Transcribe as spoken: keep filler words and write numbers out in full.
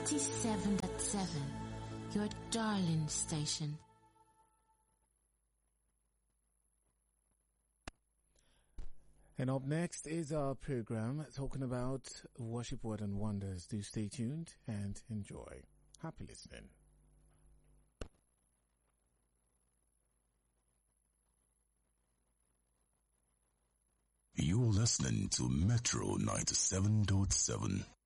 ninety-seven point seven, your darling station. And up next is our program talking about Worship Word and Wonders. Do stay tuned and enjoy. Happy listening. You're listening to Metro ninety-seven point seven.